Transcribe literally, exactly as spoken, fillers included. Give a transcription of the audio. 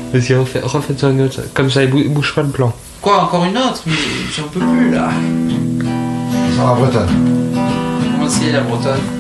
Vas-y, refais, refais une autre. Comme ça, il bou- bouge pas le plan. Quoi, encore une autre? Mais j'en peux plus là. Sans la bretonne. Comment c'est la bretonne?